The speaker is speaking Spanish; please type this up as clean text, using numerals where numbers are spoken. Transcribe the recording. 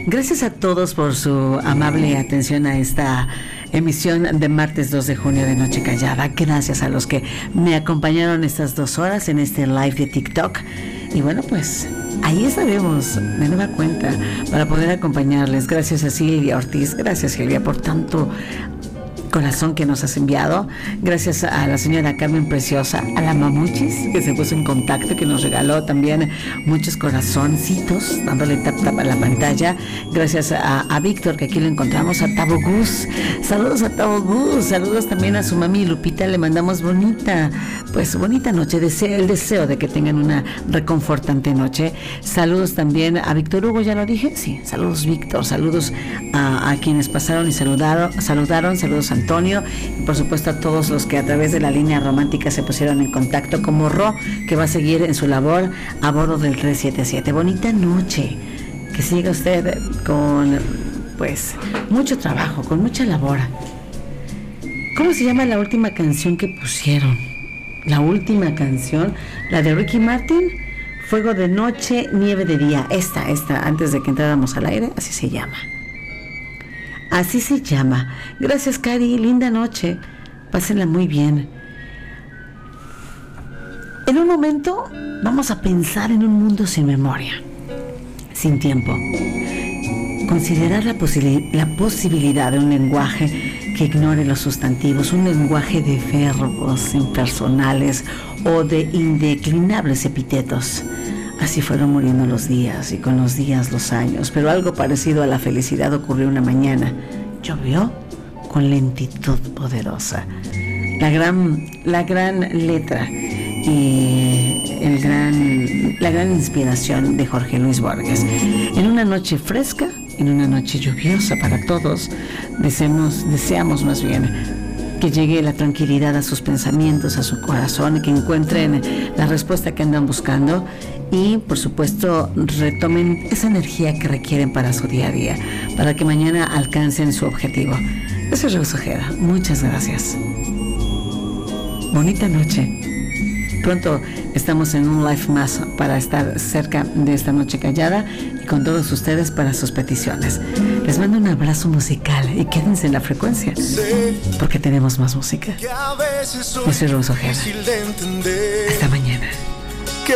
Gracias a todos por su amable atención a esta emisión de martes 2 de junio de Noche Callada. Gracias a los que me acompañaron estas 2 horas en este live de TikTok. Y bueno, pues ahí estaremos de nueva cuenta para poder acompañarles. Gracias a Silvia Ortiz. Gracias, Silvia, por tanto corazón que nos has enviado. Gracias a la señora Carmen Preciosa, a la Mamuchis, que se puso en contacto, que nos regaló también muchos corazoncitos, dándole tap tap a la pantalla. Gracias a Víctor, que aquí lo encontramos, a Tabo Gus. Saludos a Tabo Gus, saludos también a su mami Lupita, le mandamos bonita noche, el deseo de que tengan una reconfortante noche. Saludos también a Víctor Hugo, ¿ya lo dije? Sí, saludos Víctor, saludos a quienes pasaron y saludaron, saludos a Antonio, y por supuesto a todos los que a través de la línea romántica se pusieron en contacto, como Ro, que va a seguir en su labor a bordo del 377. Bonita noche, que siga usted con pues mucho trabajo, con mucha labor. ¿Cómo se llama la última canción que pusieron? La última canción, la de Ricky Martin, Fuego de Noche, Nieve de Día. Esta, antes de que entráramos al aire, así se llama. Así se llama. Gracias, Cari. Linda noche. Pásenla muy bien. En un momento vamos a pensar en un mundo sin memoria, sin tiempo. Considerar la posibilidad de un lenguaje que ignore los sustantivos, un lenguaje de verbos impersonales o de indeclinables epítetos. Así fueron muriendo los días y con los días los años, pero algo parecido a la felicidad ocurrió una mañana. Llovió con lentitud poderosa. La gran letra y la gran inspiración de Jorge Luis Borges. En una noche fresca, en una noche lluviosa para todos, deseamos más bien que llegue la tranquilidad a sus pensamientos, a su corazón, que encuentren la respuesta que andan buscando y, por supuesto, retomen esa energía que requieren para su día a día, para que mañana alcancen su objetivo. Yo soy Rose Ojeda. Muchas gracias. Bonita noche. Pronto estamos en un live más para estar cerca de esta noche callada y con todos ustedes para sus peticiones. Les mando un abrazo musical y quédense en la frecuencia porque tenemos más música. Yo soy Rose Ojeda. Hasta mañana.